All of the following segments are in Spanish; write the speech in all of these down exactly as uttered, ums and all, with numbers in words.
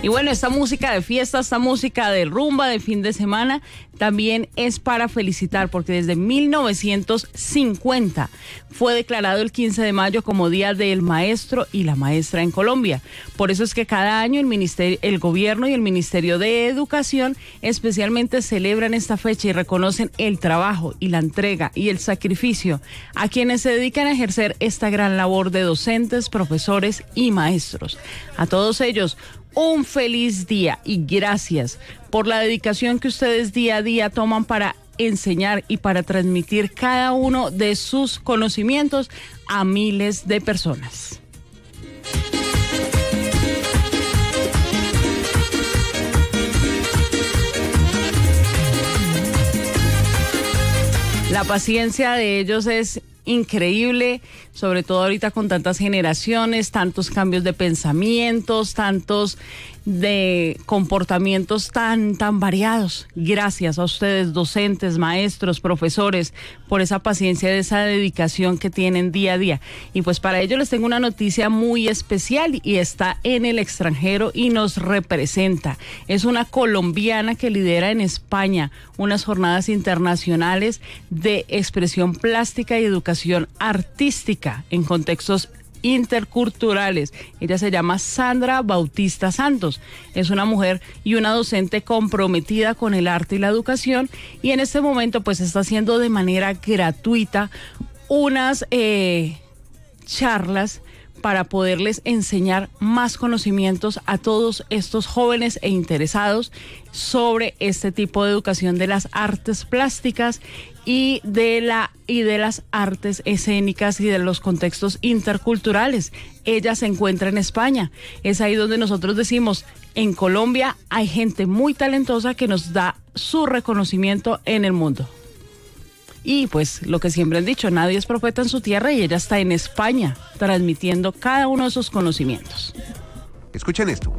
Y bueno, esta música de fiesta, esta música de rumba, de fin de semana, también es para felicitar, porque desde mil novecientos cincuenta fue declarado el quince de mayo como Día del Maestro y la Maestra en Colombia. Por eso es que cada año el ministerio, el gobierno y el Ministerio de Educación especialmente celebran esta fecha y reconocen el trabajo y la entrega y el sacrificio a quienes se dedican a ejercer esta gran labor de docentes, profesores y maestros. A todos ellos, un feliz día y gracias por la dedicación que ustedes día a día toman para enseñar y para transmitir cada uno de sus conocimientos a miles de personas. La paciencia de ellos es increíble, sobre todo ahorita con tantas generaciones, tantos cambios de pensamientos, tantos de comportamientos tan, tan variados. Gracias a ustedes, docentes, maestros, profesores, por esa paciencia, esa dedicación que tienen día a día. Y pues para ello les tengo una noticia muy especial y está en el extranjero y nos representa. Es una colombiana que lidera en España unas jornadas internacionales de expresión plástica y educación artística en contextos interculturales. Ella se llama Sandra Bautista Santos. Es una mujer y una docente comprometida con el arte y la educación, y en este momento pues está haciendo de manera gratuita unas eh, charlas para poderles enseñar más conocimientos a todos estos jóvenes e interesados sobre este tipo de educación de las artes plásticas y de la y de las artes escénicas y de los contextos interculturales. Ella se encuentra en España. Es ahí donde nosotros decimos, en Colombia hay gente muy talentosa que nos da su reconocimiento en el mundo. Y pues lo que siempre han dicho, nadie es profeta en su tierra, y ella está en España transmitiendo cada uno de sus conocimientos. Escuchen esto.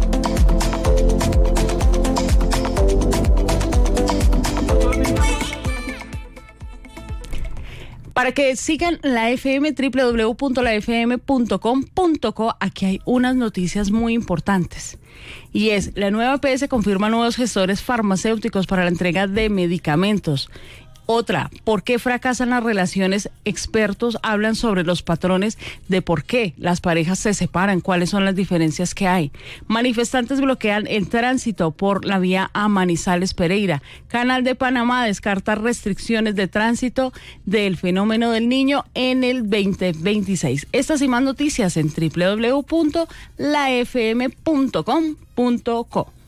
Para que sigan la F M, doble u doble u doble u punto la f m punto com punto co, aquí hay unas noticias muy importantes. Y es, la nueva E P S confirma nuevos gestores farmacéuticos para la entrega de medicamentos. Otra, ¿por qué fracasan las relaciones? Expertos hablan sobre los patrones de por qué las parejas se separan, cuáles son las diferencias que hay. Manifestantes bloquean el tránsito por la vía a Manizales Pereira. Canal de Panamá descarta restricciones de tránsito del fenómeno del Niño en el veinte veintiséis. Estas y más noticias en doble u doble u doble u punto la f m punto com punto co.